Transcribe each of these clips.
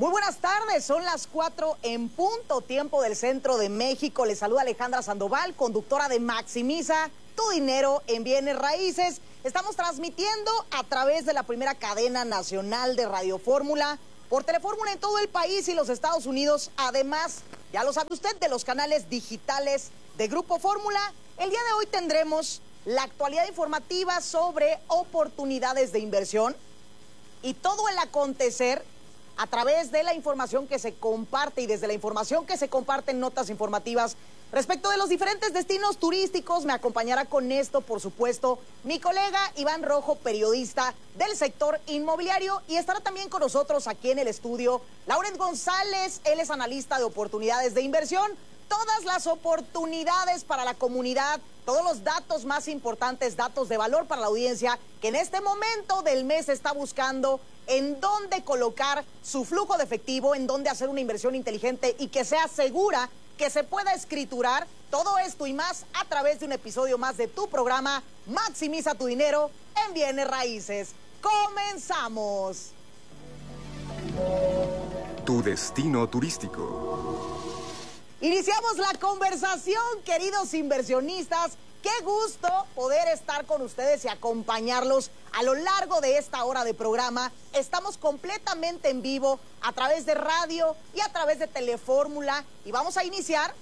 Muy buenas tardes, son las 4 en punto, tiempo del centro de México. Les saluda Alejandra Sandoval, conductora de Maximiza tu dinero en bienes raíces. Estamos transmitiendo a través de la primera cadena nacional de Radio Fórmula, por Telefórmula en todo el país y los Estados Unidos. Además, ya lo sabe usted, de los canales digitales de Grupo Fórmula. El día de hoy tendremos la actualidad informativa sobre oportunidades de inversión y todo el acontecer a través de la información que se comparte y desde la información que se comparte en notas informativas respecto de los diferentes destinos turísticos. Me acompañará con esto, por supuesto, mi colega Iván Rojo, periodista del sector inmobiliario, y estará también con nosotros aquí en el estudio Laurent González. Él es analista de oportunidades de inversión. Todas las oportunidades para la comunidad, todos los datos más importantes, datos de valor para la audiencia que en este momento del mes está buscando en dónde colocar su flujo de efectivo, en dónde hacer una inversión inteligente y que sea segura, que se pueda escriturar. Todo esto y más a través de un episodio más de tu programa Maximiza tu dinero en bienes raíces. ¡Comenzamos! Tu destino turístico. Iniciamos la conversación, queridos inversionistas. Qué gusto poder estar con ustedes y acompañarlos a lo largo de esta hora de programa. Estamos completamente en vivo a través de radio y a través de Telefórmula y vamos a iniciar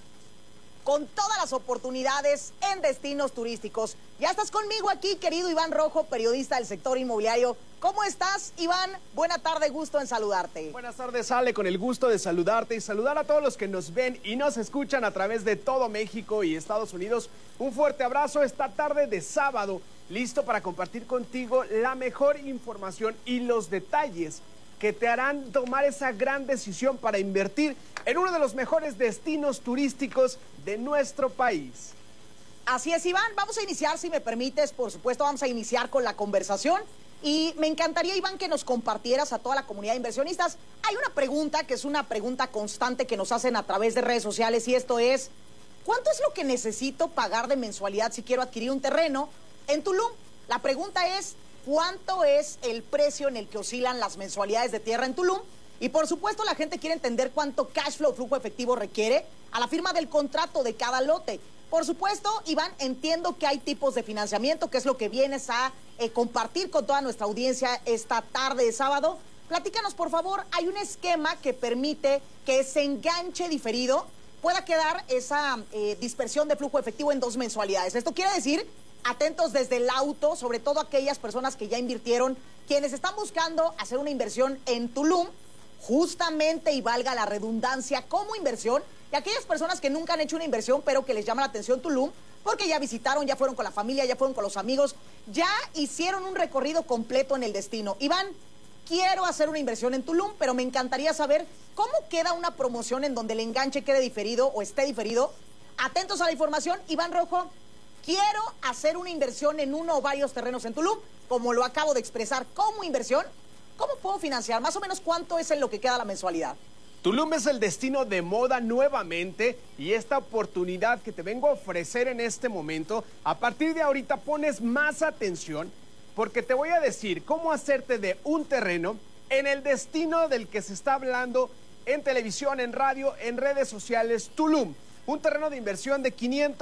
con todas las oportunidades en destinos turísticos. Ya estás conmigo aquí, querido Iván Rojo, periodista del sector inmobiliario. ¿Cómo estás, Iván? Buena tarde, gusto en saludarte. Buenas tardes, Ale, con el gusto de saludarte y saludar a todos los que nos ven y nos escuchan a través de todo México y Estados Unidos. Un fuerte abrazo esta tarde de sábado, listo para compartir contigo la mejor información y los detalles que te harán tomar esa gran decisión para invertir en uno de los mejores destinos turísticos de nuestro país. Así es, Iván. Vamos a iniciar, si me permites, por supuesto, vamos a iniciar con la conversación. Y me encantaría, Iván, que nos compartieras a toda la comunidad de inversionistas. Hay una pregunta que es una pregunta constante que nos hacen a través de redes sociales y esto es: ¿cuánto es lo que necesito pagar de mensualidad si quiero adquirir un terreno en Tulum? La pregunta es: ¿cuánto es el precio en el que oscilan las mensualidades de tierra en Tulum? Y por supuesto la gente quiere entender cuánto cash flow, flujo efectivo requiere a la firma del contrato de cada lote. Por supuesto, Iván, entiendo que hay tipos de financiamiento, que es lo que vienes a compartir con toda nuestra audiencia esta tarde de sábado. Platícanos, por favor. Hay un esquema que permite que ese enganche diferido pueda quedar esa dispersión de flujo efectivo en 2 mensualidades. Esto quiere decir, atentos desde el auto, sobre todo aquellas personas que ya invirtieron, quienes están buscando hacer una inversión en Tulum, justamente, y valga la redundancia, como inversión, y aquellas personas que nunca han hecho una inversión, pero que les llama la atención Tulum, porque ya visitaron, ya fueron con la familia, ya fueron con los amigos, ya hicieron un recorrido completo en el destino. Iván, quiero hacer una inversión en Tulum, pero me encantaría saber cómo queda una promoción en donde el enganche quede diferido o esté diferido. Atentos a la información. Iván Rojo, quiero hacer una inversión en uno o varios terrenos en Tulum, como lo acabo de expresar, como inversión. ¿Cómo puedo financiar? Más o menos, ¿cuánto es en lo que queda la mensualidad? Tulum es el destino de moda nuevamente y esta oportunidad que te vengo a ofrecer en este momento, a partir de ahorita pones más atención porque te voy a decir cómo hacerte de un terreno en el destino del que se está hablando en televisión, en radio, en redes sociales, Tulum. Un terreno de inversión de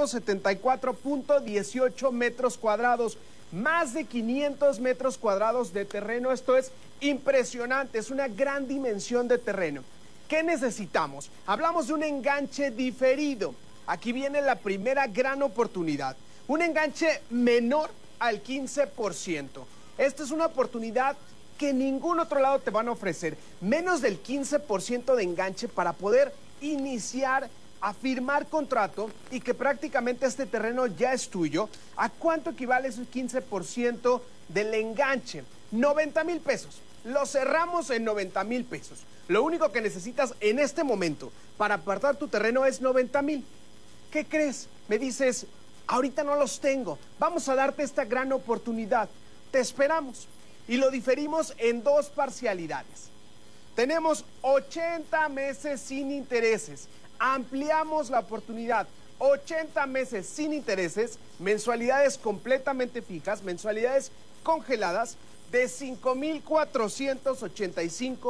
574.18 metros cuadrados, más de 500 metros cuadrados de terreno. Esto es impresionante, es una gran dimensión de terreno. ¿Qué necesitamos? Hablamos de un enganche diferido. Aquí viene la primera gran oportunidad. Un enganche menor al 15%. Esta es una oportunidad que ningún otro lado te van a ofrecer. Menos del 15% de enganche para poder iniciar a firmar contrato y que prácticamente este terreno ya es tuyo. ¿A cuánto equivale ese 15% del enganche? 90,000 pesos. Lo cerramos en 90,000 pesos. Lo único que necesitas en este momento para apartar tu terreno es 90,000. ¿Qué crees? Me dices, ahorita no los tengo. Vamos a darte esta gran oportunidad. Te esperamos. Y lo diferimos en 2 parcialidades. Tenemos 80 meses sin intereses. Ampliamos la oportunidad. 80 meses sin intereses, mensualidades completamente fijas, mensualidades congeladas de 5,485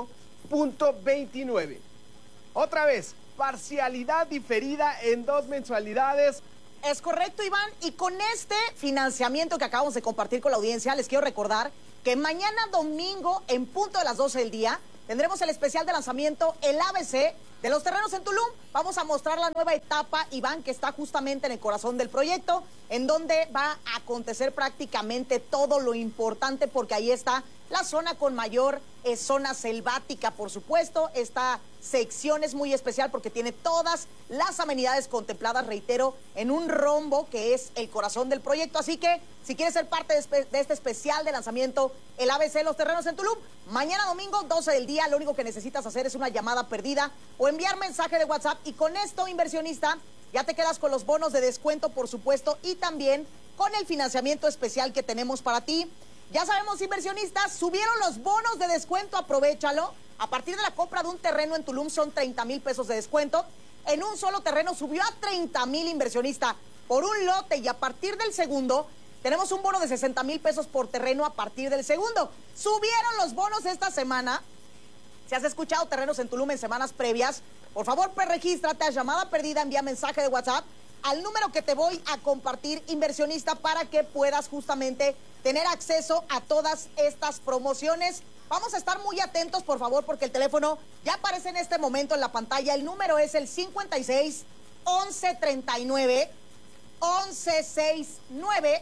6.29. Otra vez, parcialidad diferida en 2 mensualidades. Es correcto, Iván, y con este financiamiento que acabamos de compartir con la audiencia, les quiero recordar que mañana domingo, en punto de las 12 del día, tendremos el especial de lanzamiento, el ABC de los terrenos en Tulum. Vamos a mostrar la nueva etapa, Iván, que está justamente en el corazón del proyecto, en donde va a acontecer prácticamente todo lo importante, porque ahí está la zona con mayor zona selvática, por supuesto. Esta sección es muy especial porque tiene todas las amenidades contempladas, reitero, en un rombo que es el corazón del proyecto. Así que, si quieres ser parte de este especial de lanzamiento, el ABC de los terrenos en Tulum, mañana domingo, 12 del día, lo único que necesitas hacer es una llamada perdida o enviar mensaje de WhatsApp. Y con esto, inversionista, ya te quedas con los bonos de descuento, por supuesto, y también con el financiamiento especial que tenemos para ti. Ya sabemos, inversionistas, subieron los bonos de descuento, aprovéchalo. A partir de la compra de un terreno en Tulum son 30,000 pesos de descuento. En un solo terreno subió a 30,000, inversionista, por un lote, y a partir del segundo tenemos un bono de 60,000 pesos por terreno a partir del segundo. Subieron los bonos esta semana. Si has escuchado terrenos en Tulum en semanas previas, por favor, preregístrate a llamada perdida, envía mensaje de WhatsApp al número que te voy a compartir, inversionista, para que puedas justamente tener acceso a todas estas promociones. Vamos a estar muy atentos, por favor, porque el teléfono ya aparece en este momento en la pantalla. El número es el 56 11 39 11 69,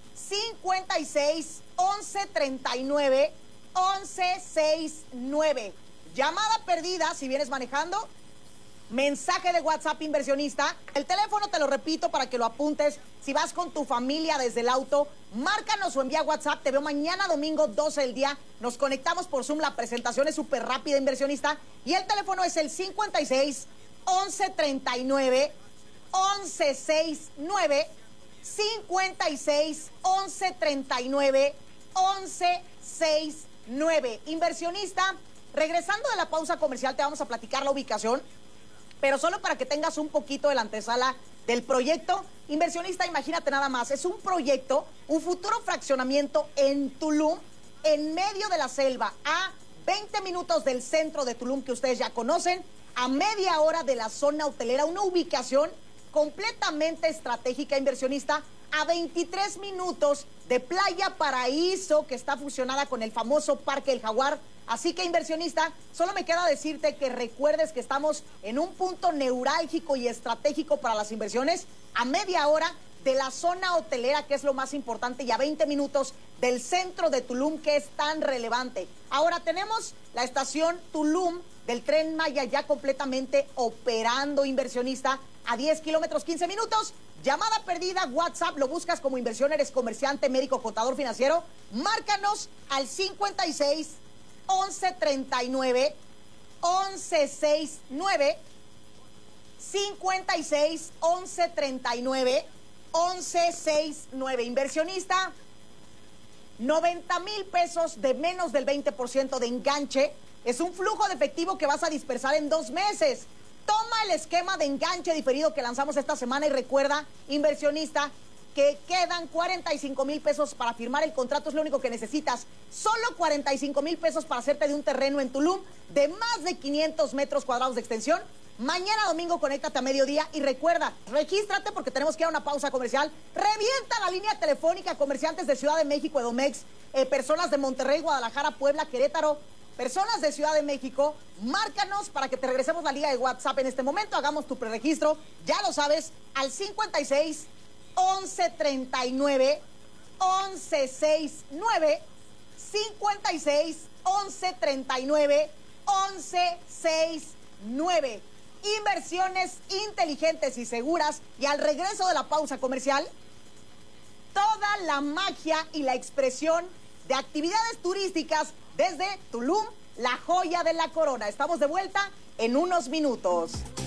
56 11 39 11 69. Llamada perdida si vienes manejando. Mensaje de WhatsApp, inversionista. El teléfono te lo repito para que lo apuntes. Si vas con tu familia desde el auto, márcanos o envía WhatsApp. Te veo mañana domingo, 12 del día. Nos conectamos por Zoom. La presentación es súper rápida, inversionista. Y el teléfono es el 56 11 39 11 69, 56 11 39 11 69. Inversionista, regresando de la pausa comercial, te vamos a platicar la ubicación, pero solo para que tengas un poquito de la antesala del proyecto. Inversionista, imagínate nada más, es un proyecto, un futuro fraccionamiento en Tulum, en medio de la selva, a 20 minutos del centro de Tulum, que ustedes ya conocen, a media hora de la zona hotelera, una ubicación completamente estratégica, inversionista, a 23 minutos de Playa Paraíso, que está fusionada con el famoso Parque El Jaguar. Así que, inversionista, solo me queda decirte que recuerdes que estamos en un punto neurálgico y estratégico para las inversiones, a media hora de la zona hotelera, que es lo más importante, y a 20 minutos del centro de Tulum, que es tan relevante. Ahora tenemos la estación Tulum del Tren Maya ya completamente operando, inversionista, a 10 kilómetros, 15 minutos. Llamada perdida, WhatsApp, lo buscas como inversión, eres comerciante, médico, contador financiero. Márcanos al 56 11 39 11 69, 56 11 39 11 69. Inversionista, 90,000 pesos de menos del 20% de enganche. Es un flujo de efectivo que vas a dispersar en 2 meses. Toma el esquema de enganche diferido que lanzamos esta semana y recuerda, inversionista, que quedan 45,000 pesos para firmar el contrato. Es lo único que necesitas. Solo 45,000 pesos para hacerte de un terreno en Tulum de más de 500 metros cuadrados de extensión. Mañana domingo conéctate a mediodía y recuerda, regístrate porque tenemos que ir a una pausa comercial. Revienta la línea telefónica, comerciantes de Ciudad de México, Edomex, personas de Monterrey, Guadalajara, Puebla, Querétaro, personas de Ciudad de México. Márcanos para que te regresemos la liga de WhatsApp en este momento. Hagamos tu preregistro, ya lo sabes, al 56 11 39 11 69, 56 11 39 11 69. Inversiones inteligentes y seguras. Y al regreso de la pausa comercial, toda la magia y la expresión de actividades turísticas desde Tulum, la joya de la corona. Estamos de vuelta en unos minutos.